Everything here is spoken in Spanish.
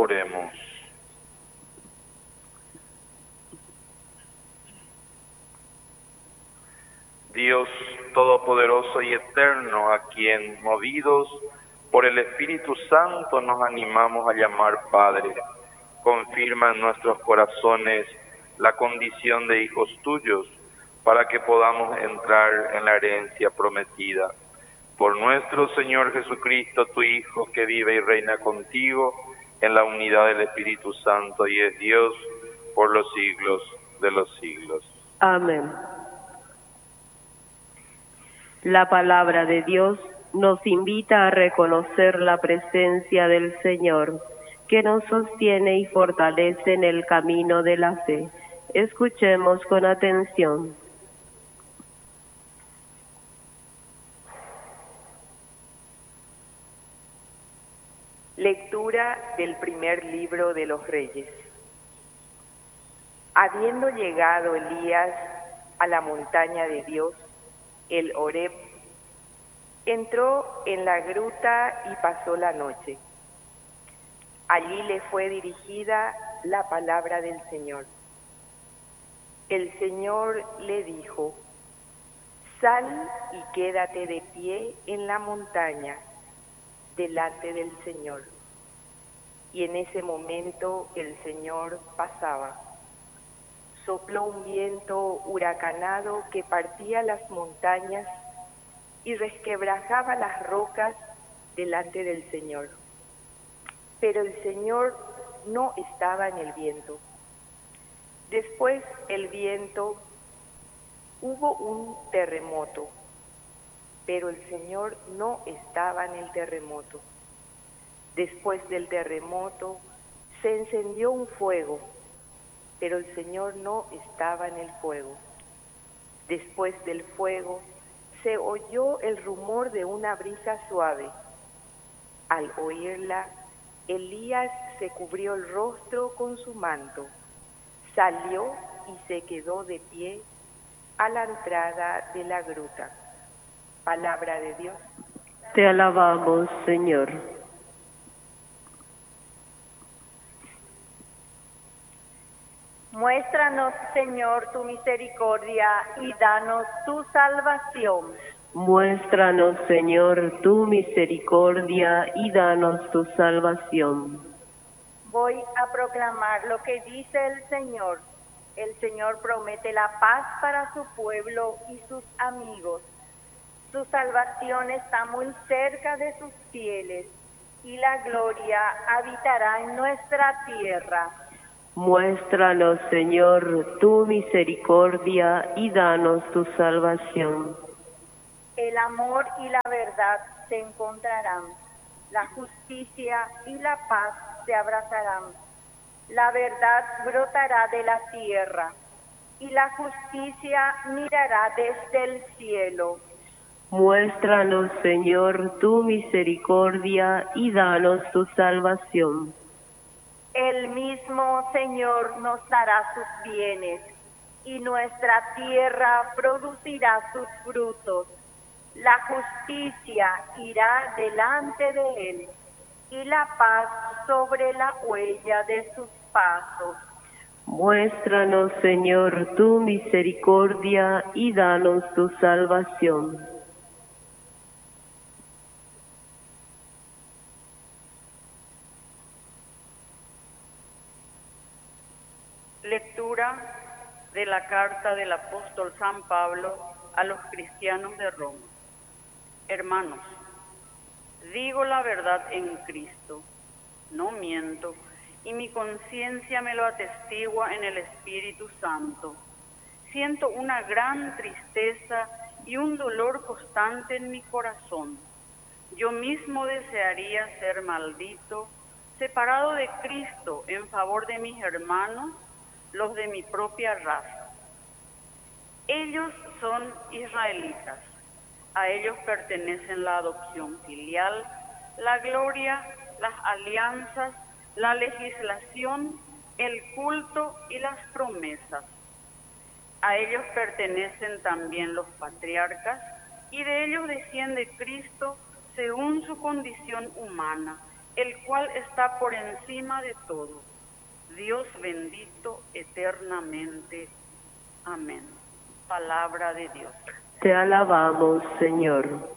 Oremos. Dios Todopoderoso y Eterno, a quien, movidos por el Espíritu Santo, nos animamos a llamar Padre, confirma en nuestros corazones la condición de hijos tuyos, para que podamos entrar en la herencia prometida. Por nuestro Señor Jesucristo, tu Hijo, que vive y reina contigo en la unidad del Espíritu Santo y es Dios por los siglos de los siglos. Amén. La palabra de Dios nos invita a reconocer la presencia del Señor, que nos sostiene y fortalece en el camino de la fe. Escuchemos con atención. Lectura del primer libro de los Reyes. Habiendo llegado Elías a la montaña de Dios, el Horeb, entró en la gruta y pasó la noche. Allí le fue dirigida la palabra del Señor. El Señor le dijo: sal y quédate de pie en la montaña delante del Señor. Y en ese momento el Señor pasaba. Sopló un viento huracanado que partía las montañas y resquebrajaba las rocas delante del Señor. Pero el Señor no estaba en el viento. Después el viento, hubo un terremoto, pero el Señor no estaba en el terremoto. Después del terremoto se encendió un fuego, pero el Señor no estaba en el fuego. Después del fuego se oyó el rumor de una brisa suave. Al oírla, Elías se cubrió el rostro con su manto, salió y se quedó de pie a la entrada de la gruta. Palabra de Dios. Te alabamos, Señor. Muéstranos, Señor, tu misericordia y danos tu salvación. Muéstranos, Señor, tu misericordia y danos tu salvación. Voy a proclamar lo que dice el Señor. El Señor promete la paz para su pueblo y sus amigos. Su salvación está muy cerca de sus fieles y la gloria habitará en nuestra tierra. Muéstranos, Señor, tu misericordia y danos tu salvación. El amor y la verdad se encontrarán, la justicia y la paz se abrazarán. La verdad brotará de la tierra y la justicia mirará desde el cielo. Muéstranos, Señor, tu misericordia y danos tu salvación. El mismo Señor nos dará sus bienes y nuestra tierra producirá sus frutos. La justicia irá delante de él y la paz sobre la huella de sus pasos. Muéstranos, Señor, tu misericordia y danos tu salvación. Lectura de la carta del apóstol San Pablo a los cristianos de Roma. Hermanos, digo la verdad en Cristo, no miento, y mi conciencia me lo atestigua en el Espíritu Santo. Siento una gran tristeza y un dolor constante en mi corazón. Yo mismo desearía ser maldito, separado de Cristo en favor de mis hermanos, los de mi propia raza. Ellos son israelitas. A ellos pertenecen la adopción filial, la gloria, las alianzas, la legislación, el culto y las promesas. A ellos pertenecen también los patriarcas, y de ellos desciende Cristo según su condición humana, el cual está por encima de todo, Dios bendito eternamente. Amén. Palabra de Dios. Te alabamos, Señor.